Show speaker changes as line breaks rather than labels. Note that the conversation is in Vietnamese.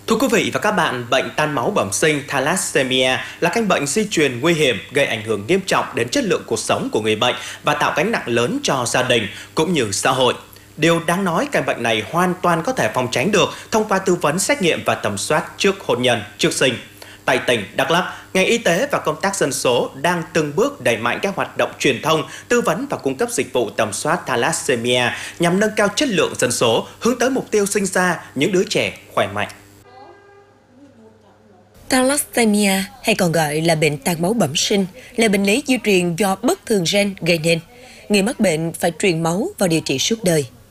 Thưa quý vị và các bạn, bệnh tan máu bẩm sinh thalassemia là căn bệnh di truyền nguy hiểm gây ảnh hưởng nghiêm trọng đến chất lượng cuộc sống của người bệnh và tạo gánh nặng lớn cho gia đình cũng như xã hội. Điều đáng nói, căn bệnh này hoàn toàn có thể phòng tránh được thông qua tư vấn, xét nghiệm và tầm soát trước hôn nhân, trước sinh. Tại tỉnh Đắk Lắk, ngành y tế và công tác dân số đang từng bước đẩy mạnh các hoạt động truyền thông, tư vấn và cung cấp dịch vụ tầm soát thalassemia nhằm nâng cao chất lượng dân số, hướng tới mục tiêu sinh ra những đứa trẻ khỏe mạnh.
Thalassemia hay còn gọi là bệnh tan máu bẩm sinh là bệnh lý di truyền do bất thường gen gây nên. Người mắc bệnh phải truyền máu và điều trị suốt đời.